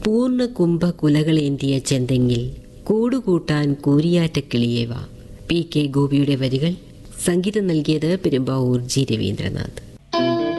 പൂർണ്ണ കുംഭ കുലകളേന്തിയ ചെന്തെങ്ങിൽ കൂടുകൂട്ടാൻ കൂരിയാറ്റക്കിളിയേവ. P K ഗോപിയുടെ വരികൾ. സംഗീതം നൽകിയത് പെരുമ്പാവൂർ ജി രവീന്ദ്രനാഥ്.